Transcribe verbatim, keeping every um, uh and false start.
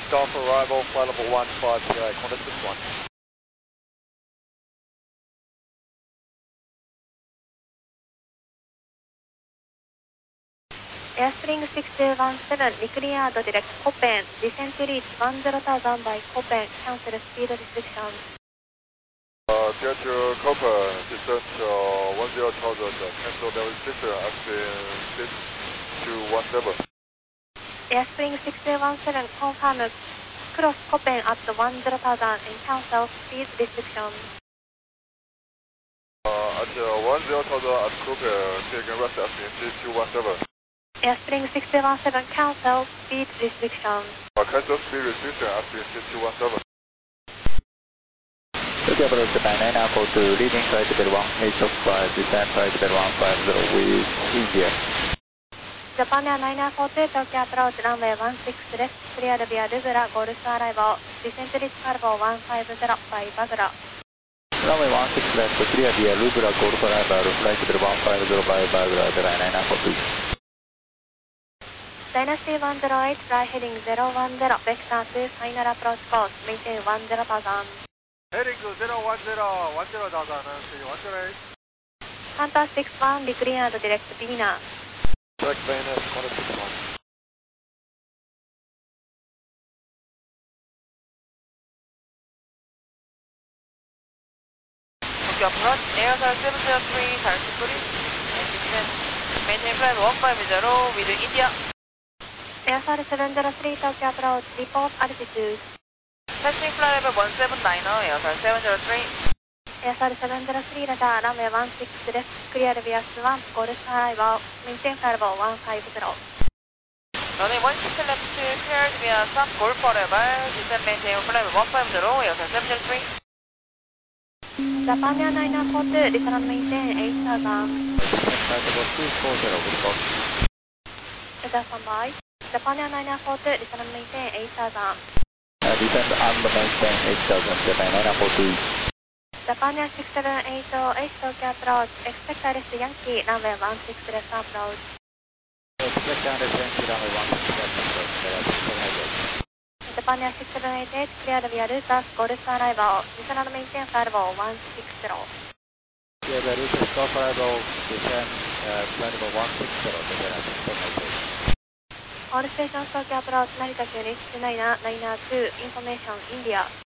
start for arrival, flight level one five zero, Qantas six one. Airspring six two one seven, declared direct Copen, descent to reach one zero thousand by Copen, cancel speed restriction. Uh, get to Copen, descent uh, one zero thousand, cancel the restriction, Airspring six two one seven. Airspring six two one seven, confirm, cross Copen at one zero thousand and cancel speed restriction. Uh, at uh, one zero thousand at Copen, taking rest Airspring six two one seven. Airspring six two one seven, cancel speed restriction. Uh, cancel speed restriction, Airspring six two one seven. Tokyo approach nine nine nine four two, leading flight level one eight of five, descent flight level one five zero with easier. Japan Air nine nine four two, Tokyo approach runway one six left, cleared via Lugura, Golf arrival, descent reach cargo one five zero by Bagura. Runway one six left, cleared via Lugura, Golf arrival, flight level one five zero by Bagura, nine nine nine four two. Dynasty one zero eight, fly heading zero one zero, vector two, final approach course, maintain one zero thousand. Heading to zero one zero, one zero thousand, one zero eight. Qantas six one, declared direct Venus. Direct Venus, Qantas six one. Tokyo approach, Air seven zero three, taxi please, and descent, maintain flight one five zero with India. Air seven zero three, Tokyo approach, report altitude. Taxiing flight level one seven nine zero, Air seven zero three. Air seven zero three, radar, runway one six left, cleared via Swan, Golf arrival, maintain flight level one five zero. Runway one six left, cleared via Swan, Golf arrival, descent maintain flight level one five zero, Air seven zero three. Japan Air nine nine four two, return maintain eight thousand. Descent flight level two four zero with Fox. Radar standby. Japan Air nine nine four two, return maintain eight thousand. Uh, descend and maintain eight thousand, Japan nine nine four two. Japan Air six seven eight zero eight, Tokyo approach, expect arrest Yankee, runway one six left approach. Expect arrest Yankee, runway one six left approach, Japan Air six seven eight eight, cleared via Lucas, Golf arrival, return maintain flight level one six zero. Yeah, the Lucas Golf arrival, descend uh, flight level one six zero, All stations, Tokyo approach, Narita Unit two nine nine two, information, India.